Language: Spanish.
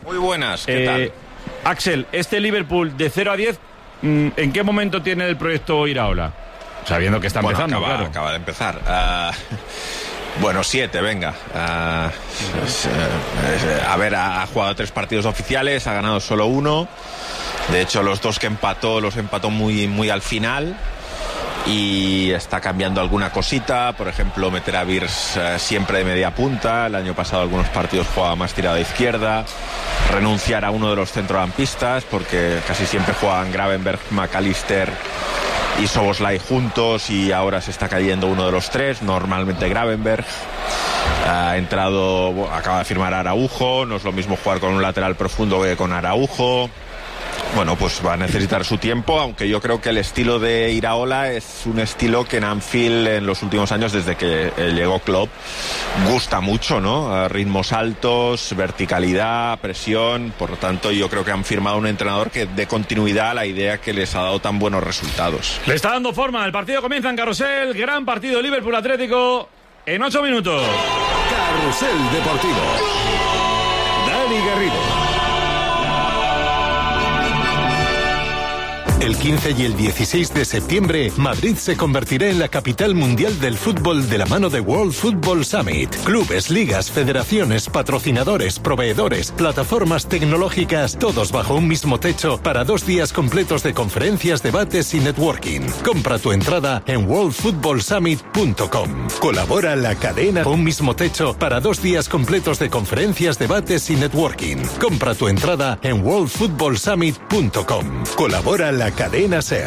Muy buenas, ¿qué tal? Axel, este Liverpool de 0 a 10, ¿en qué momento tiene el proyecto Iraola? Sabiendo que está empezando, claro. Acaba de empezar. 7, venga. Ha jugado 3 partidos oficiales, ha ganado solo 1. De hecho, los 2 que empató, los empató muy, muy al final. Y está cambiando alguna cosita, por ejemplo, meter a Virs siempre de media punta. El año pasado algunos partidos jugaba más tirado a izquierda. Renunciar a uno de los centrocampistas, porque casi siempre juegan Gravenberch, McAllister y Szoboszlai juntos, y ahora se está cayendo uno de los 3, normalmente Gravenberch. Acaba de firmar Araujo, no es lo mismo jugar con un lateral profundo que con Araujo. Bueno, pues va a necesitar su tiempo, aunque yo creo que el estilo de Iraola es un estilo que en Anfield en los últimos años, desde que llegó Klopp, gusta mucho, ¿no? Ritmos altos, verticalidad, presión. Por lo tanto, yo creo que han firmado un entrenador que dé continuidad a la idea que les ha dado tan buenos resultados. Le está dando forma, el partido comienza en Carrusel, gran partido Liverpool-Atlético en 8 minutos. Carrusel Deportivo. Dani Garrido. El 15 y el 16 de septiembre, Madrid se convertirá en la capital mundial del fútbol de la mano de World Football Summit. Clubes, ligas, federaciones, patrocinadores, proveedores, plataformas tecnológicas, todos bajo un mismo techo para 2 días completos de conferencias, debates y networking. Compra tu entrada en worldfootballsummit.com. Colabora la cadena Un mismo techo para 2 días completos de conferencias, debates y networking. Compra tu entrada en worldfootballsummit.com. Colabora la cadena SER.